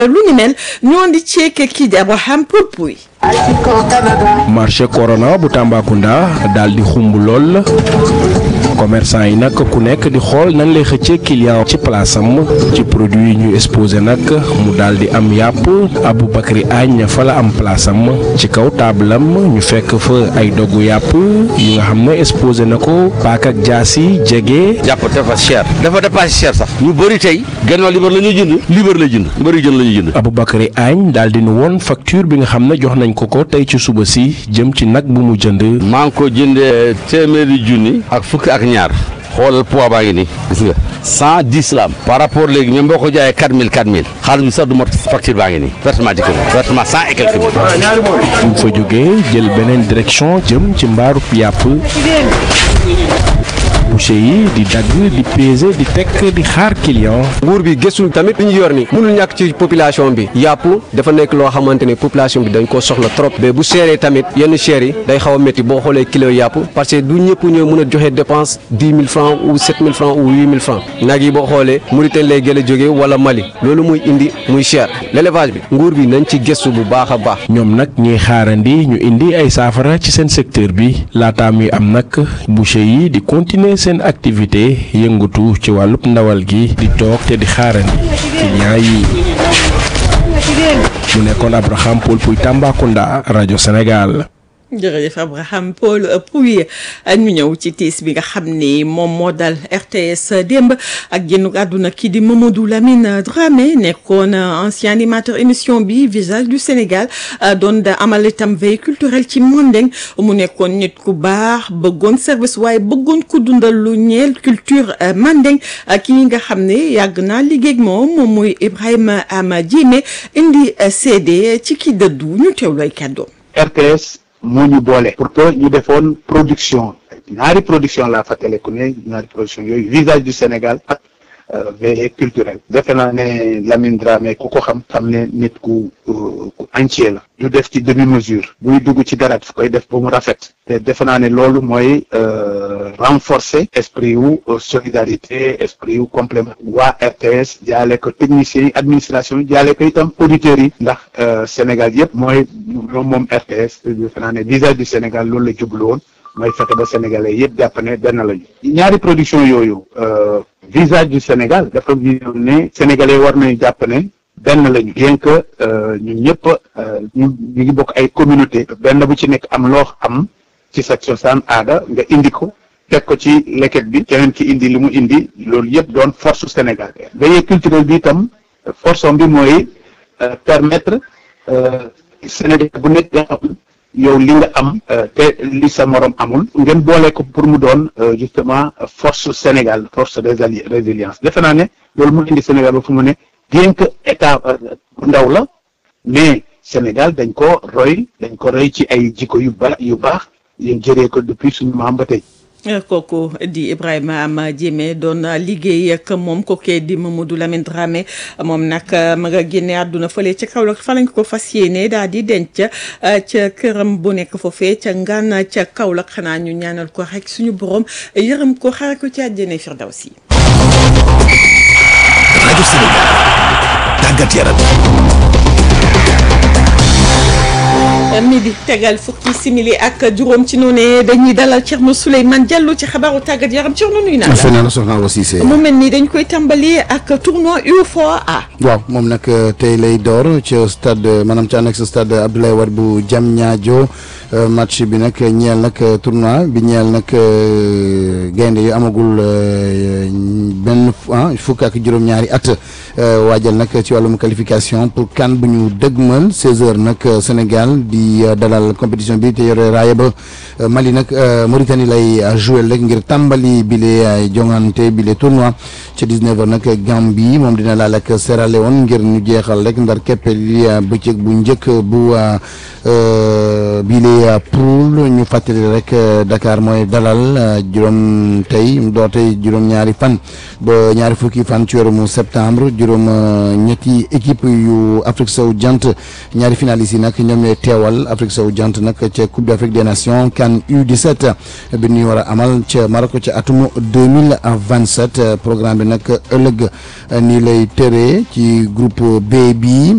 lu ni mel ñoo di ceeke kii di Abraham Poulpouy. marché Corona bu Tambacounda daal di xumb lool commerçant yi nag ku nekk di xool nan lay xëccee client ci place am ci produit yi ñu exposé nag mu daal di am yàpp Aboubacry Agne fa la am place am ci kaw taabalam ñu fekk fa ay dogu yàpp yi nga xam ne exposé na ko paak ak jaasi jege. jàpp dafa cher dafa dépassé cher sax ñu bëri tey gannaaw libre la ñuy jënd libre la jënd bëri jën la ñuy jënd. Aboubacry Agne daal di nu woon facture bi nga xam ne jox nañ ko tey ci suba si jëm ci nag bu mu jënd. maa ngi ko jëndee téeméeri junni ak fukki ak ñaar xoolal poids baa ngi nii gis nga 110 la am par rapport léegi même boo ko jaayee 4000 xaalis bi sax du mot facture baa ngi nii versement dikk na versement 100 et quelques mille. bu mu fa jógee jël beneen direction jëm ci mbaarub yàpp boucher yi di dagg di peser di tekk di xaar client. nguur bi gëstu tamit li ñu yor ni mënul ñàkk ci population bi yàpp dafa nekk loo xamante ne population bi dañ koo soxla trop mais bu seeree tamit yenn cher yi day xaw a métti boo xoolee kilo yàpp parce que du ñëpp ñoo mën a joxe dépense 10 000 francs ou 7 000 francs ou 8 000 francs nag yi boo xoolee Mauritanie lay gën a jógee wala Mali loolu muy indi muy cher l'élevage bi nguur bi nañ ci gëstu bu baax a baax. ñoom nag ñuy xaarandi ñu indi ay saafara ci seen secteur bi laataa muy am nag boucher yi di continuer seen activité yëngatu ci wàllub ndawal gi di toog te di xaarandi client yi. mu nekkoon Abraham Poulpouy Tambacounda rajo Sénégal. jërëjëf Abraham Poulpouy ñu ñëw ci tiis bi nga xam ni moom moo dal RTS démb ak génn àdduna kii di Mamadou Lamine Dramé nekkoon ancien animateur émission bi Visage du Sénégal doon da amal itam veille culturelle ci Mandeng mu nekkoon nit ku baax bëggoon service waaye bëggoon ku dundal lu ñeel culture Mandeng kii nga xam ne yàgg naa liggéey ak moom muy Ibrahima Ama Diémé indi CD ci ki dëddu ñu teewlooy kàddoom. RTS moo ñu boole pour que ñu defoon production ñaari production laa fàttaliku ne ñaari production yooyu Visage du Sénégal ak veille culturelle defe naa ne Lamine Dramé ku ko xam ne nit ku entier la ñu def ci demi mesure buy dugg ci dara daf koy def ba mu rafet te defe naa ne loolu mooy renforcer esprit wu solidarité esprit wu complément waa RTS jaale ko techniciens yi administration yi jaale ko itam auditeurs yi ndax Sénégal yëpp mooy moom RTS defe naa ne Visage du Sénégal loolu la jublu woon mooy fexe ba sénégalais yëpp jàpp ne benn lañu ñaari production yooyu Visage du Sénégal dafa vision ne sénégalais war nañu jàpp ne benn lañu bien que ñun ñëpp ñu ngi bokk ay communauté benn bu ci nekk am loo am ci sa cosaan aada nga indi ko teg ko ci leket bi keneen ki indi li mu indi loolu yëpp doon force Sénégal veille culturelle bi itam force bi mooy permettre Sénégal bu nekk nga xam yow li nga am te li sa morom amul ngeen boole ko pour mu doon justement force Sénégal force résilience defe naa ne loolu mu indi Sénégal ba fu mu ne bien que état bu ndaw la mais Sénégal dañ ko roy ci ay jikko yu baax yéen jëree ko depuis suñu maam ba tey. kooku di Ibrahima Ama Diémé doon liggéey ak moom kookee di Mamadou Lamine Dramé moom nag ma nga génne àdduna fële ca Kaolack fa lañ ko fas yéene daal di denc ca këram bu nekk foofee ca Ngana ca Kaolack xanaa ñu ñaanal ko rek suñu borom yërëm ko xare ko ci àjjana firdawsi. rajo Sénégal tàggat yaram. midi tegal fukki simili ak juróom ci noonu dañuy dalal Thierno Souleymane Diallo ci xabaaru tàggat yaram Thierno nuyu naa la. soxna Awa Cissé. mu mel ni dañ koy tàmbali ak tournoi UFOA. waaw moom nag tey lay door ci stade maanaam ci annexe stade Abdoulaye Wade bu Diamniadio match bi nag ñeel nag tournoi bi ñeel nag gaynde yu amagul benn fukk ak juróom-ñaari at waajal nag ci wàllum qualification pour CAN bu ñu dëgmal 16h nag Sénégal di dalal compétition bi te yore raaya ba Mali nag Mauritanie lay jouer rek ngir tàmbali bile jongante bile tournoi ci 19h nag Gambie moom dina laal ak Sierra Leone ngir ñu jeexal rek ndar keppe li bëccëg bu njëkk bu bile poule ñu fàttali rek Dakar mooy dalal juróom-ñaari fan ba ñaari fukki fan ci weeru septembre ñetti équipe yu Afrique sowu jant ñaari finalistes yi nag ñoom ñooy teewal Afrique sowu jant nag ca Coupe d'Afrique des Nations CAN U17 bi ñuy war a amal ca Maroc ca atum 2027 programme bi nag ëllëg nii lay tëree ci groupe B bi